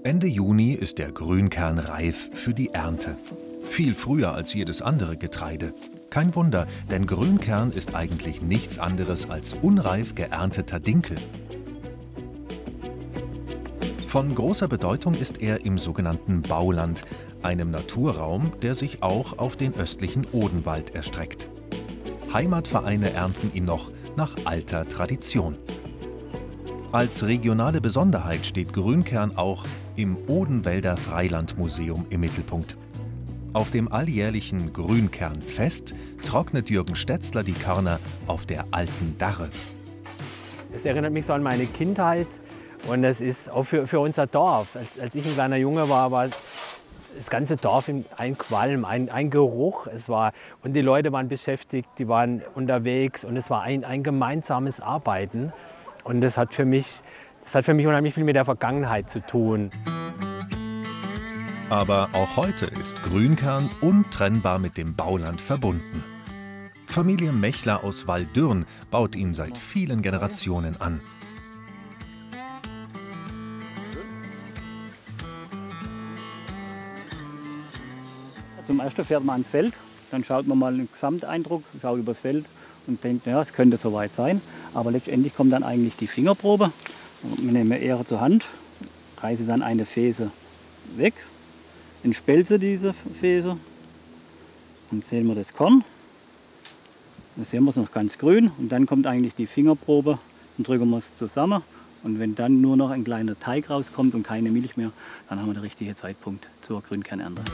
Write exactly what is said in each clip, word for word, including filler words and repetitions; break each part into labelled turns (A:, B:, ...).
A: Ende Juni ist der Grünkern reif für die Ernte. Viel früher als jedes andere Getreide. Kein Wunder, denn Grünkern ist eigentlich nichts anderes als unreif geernteter Dinkel. Von großer Bedeutung ist er im sogenannten Bauland, einem Naturraum, der sich auch auf den östlichen Odenwald erstreckt. Heimatvereine ernten ihn noch nach alter Tradition. Als regionale Besonderheit steht Grünkern auch im Odenwälder Freilandmuseum im Mittelpunkt. Auf dem alljährlichen Grünkernfest trocknet Jürgen Stetzler die Körner auf der alten Darre.
B: Es erinnert mich so an meine Kindheit und das ist auch für, für unser Dorf. Als, als ich ein kleiner Junge war, war das ganze Dorf ein Qualm, ein, ein Geruch. Es war, und die Leute waren beschäftigt, die waren unterwegs und es war ein, ein gemeinsames Arbeiten. Und das hat für mich, das hat für mich unheimlich viel mit der Vergangenheit zu tun.
A: Aber auch heute ist Grünkern untrennbar mit dem Bauland verbunden. Familie Mechler aus Waldürn baut ihn seit vielen Generationen an.
C: Zum ersten fährt man ans Feld, dann schaut man mal einen Gesamteindruck, schaut übers Feld und denkt, ja, es könnte soweit sein. Aber letztendlich kommt dann eigentlich die Fingerprobe. Wir nehmen Ähre zur Hand, reiße dann eine Fäse weg, entspelze diese Fäse und sehen wir das Korn. Da sehen wir es noch ganz grün und dann kommt eigentlich die Fingerprobe und drücken wir es zusammen. Und wenn dann nur noch ein kleiner Teig rauskommt und keine Milch mehr, dann haben wir den richtigen Zeitpunkt zur Grünkernernte.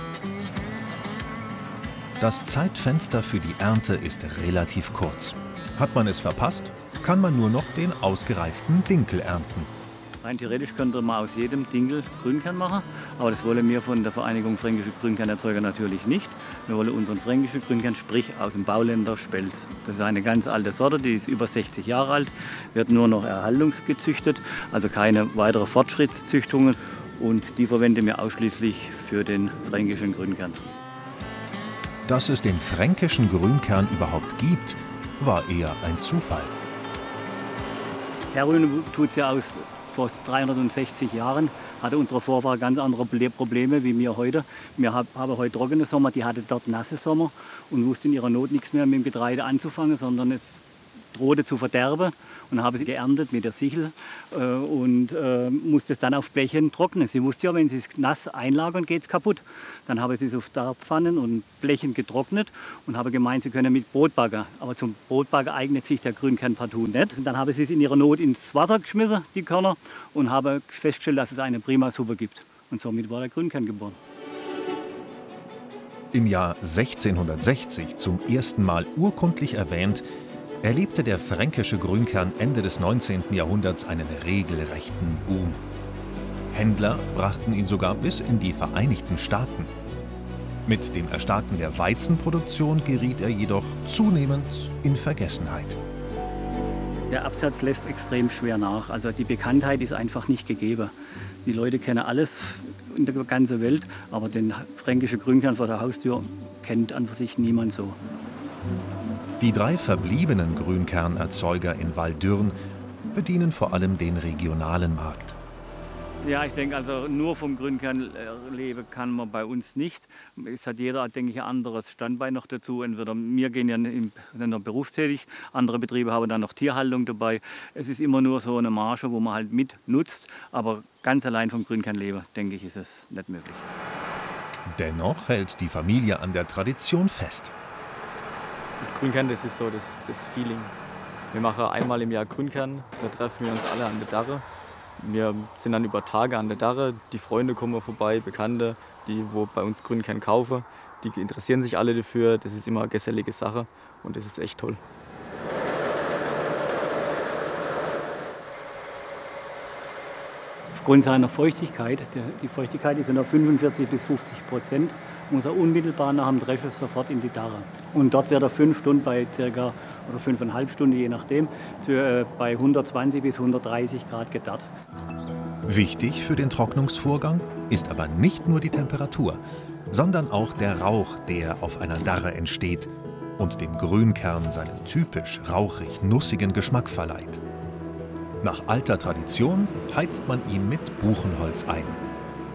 A: Das Zeitfenster für die Ernte ist relativ kurz. Hat man es verpasst, kann man nur noch den ausgereiften Dinkel ernten.
C: Rein theoretisch könnte man aus jedem Dinkel Grünkern machen, aber das wollen wir von der Vereinigung Fränkische Grünkernerzeuger natürlich nicht. Wir wollen unseren fränkischen Grünkern, sprich aus dem Bauländer Spelz. Das ist eine ganz alte Sorte, die ist über sechzig Jahre alt, wird nur noch erhaltungsgezüchtet, also keine weitere Fortschrittszüchtungen. Und die verwenden wir ausschließlich für den fränkischen Grünkern.
A: Dass es den fränkischen Grünkern überhaupt gibt, war eher ein Zufall.
C: Herrühren tut es ja aus vor dreihundertsechzig Jahren, hatte unsere Vorfahren ganz andere Probleme wie wir heute. Wir haben heute trockene Sommer, die hatte dort nasse Sommer und wussten in ihrer Not nichts mehr mit dem Getreide anzufangen, sondern es drohte zu verderben. Und habe sie geerntet mit der Sichel äh, und äh, musste es dann auf Blechen trocknen. Sie wusste ja, wenn sie es nass einlagern, geht es kaputt. Dann habe ich es auf Darpfannen und Blechen getrocknet und habe gemeint, sie können mit Brot backen. Aber zum Brotbacken eignet sich der Grünkern partout nicht. Und dann habe ich es in ihrer Not ins Wasser geschmissen, die Körner, und habe festgestellt, dass es eine prima Suppe gibt. Und somit war der Grünkern geboren.
A: Im Jahr sechzehnhundertsechzig, zum ersten Mal urkundlich erwähnt, erlebte der fränkische Grünkern Ende des neunzehnten Jahrhunderts einen regelrechten Boom. Händler brachten ihn sogar bis in die Vereinigten Staaten. Mit dem Erstarken der Weizenproduktion geriet er jedoch zunehmend in Vergessenheit.
C: Der Absatz lässt extrem schwer nach, also die Bekanntheit ist einfach nicht gegeben. Die Leute kennen alles in der ganzen Welt, aber den fränkischen Grünkern vor der Haustür kennt an sich niemand so.
A: Die drei verbliebenen Grünkernerzeuger in Waldürn bedienen vor allem den regionalen Markt.
C: Ja, ich denke, also nur vom Grünkern leben kann man bei uns nicht. Es hat jeder, denke ich, ein anderes Standbein noch dazu. Entweder wir gehen ja in der berufstätig, andere Betriebe haben dann noch Tierhaltung dabei. Es ist immer nur so eine Marge, wo man halt mit nutzt, aber ganz allein vom Grünkern leben, denke ich, ist es nicht möglich.
A: Dennoch hält die Familie an der Tradition fest.
D: Grünkern, das ist so das, das Feeling. Wir machen einmal im Jahr Grünkern, da treffen wir uns alle an der Darre. Wir sind dann über Tage an der Darre, die Freunde kommen vorbei, Bekannte, die wo bei uns Grünkern kaufen. Die interessieren sich alle dafür, das ist immer eine gesellige Sache und das ist echt toll.
C: Aufgrund seiner Feuchtigkeit, die Feuchtigkeit ist nur fünfundvierzig bis fünfzig Prozent, muss er unmittelbar nach dem Dreschen sofort in die Darre. Und dort wird er fünf Stunden bei circa, oder fünfeinhalb Stunden, je nachdem, für, äh, bei hundertzwanzig bis hundertdreißig Grad gedarrt.
A: Wichtig für den Trocknungsvorgang ist aber nicht nur die Temperatur, sondern auch der Rauch, der auf einer Darre entsteht und dem Grünkern seinen typisch rauchig-nussigen Geschmack verleiht. Nach alter Tradition heizt man ihn mit Buchenholz ein.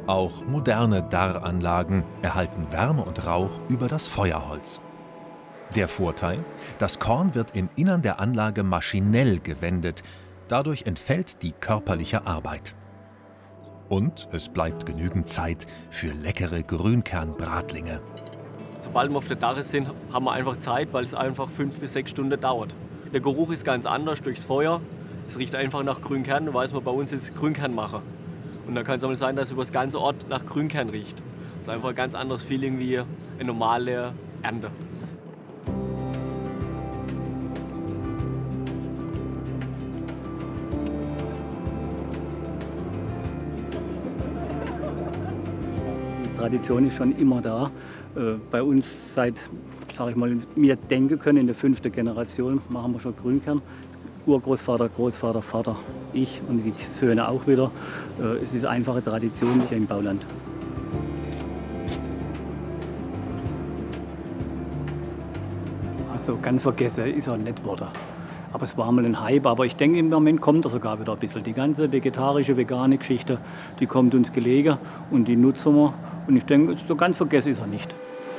A: Auch moderne Darranlagen erhalten Wärme und Rauch über das Feuerholz. Der Vorteil: Das Korn wird im Innern der Anlage maschinell gewendet. Dadurch entfällt die körperliche Arbeit. Und es bleibt genügend Zeit für leckere Grünkernbratlinge.
E: Sobald wir auf der Dache sind, haben wir einfach Zeit, weil es einfach fünf bis sechs Stunden dauert. Der Geruch ist ganz anders durchs Feuer. Es riecht einfach nach Grünkern, dann weiß man, bei uns ist Grünkernmacher. Und dann kann es auch mal sein, dass es über das ganze Ort nach Grünkern riecht. Das ist einfach ein ganz anderes Feeling wie eine normale Ernte.
C: Die Tradition ist schon immer da. Bei uns seit, sag ich mal, wir denken können, in der fünften Generation machen wir schon Grünkern. Urgroßvater, Großvater, Vater, ich und die Söhne auch wieder. Es ist eine einfache Tradition hier im Bauland. Also ganz vergessen ist er nicht worden. Aber es war mal ein Hype, aber ich denke, im Moment kommt er sogar wieder ein bisschen. Die ganze vegetarische, vegane Geschichte, die kommt uns gelegen und die nutzen wir. Und ich denke, so ganz vergessen ist er nicht.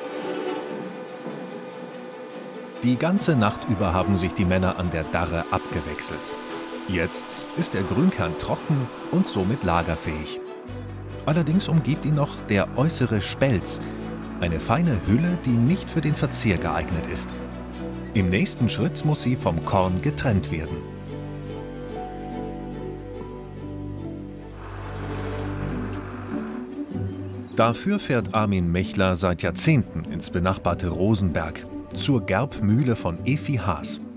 A: Die ganze Nacht über haben sich die Männer an der Darre abgewechselt. Jetzt ist der Grünkern trocken und somit lagerfähig. Allerdings umgibt ihn noch der äußere Spelz, eine feine Hülle, die nicht für den Verzehr geeignet ist. Im nächsten Schritt muss sie vom Korn getrennt werden. Dafür fährt Armin Mechler seit Jahrzehnten ins benachbarte Rosenberg, zur Gerbmühle von Effi Haas.